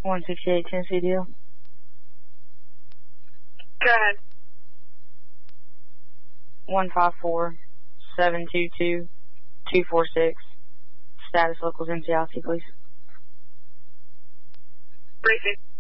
168 Tennessee deal. Go ahead. 154-722-246. Status locals NCIC, please. Briefing.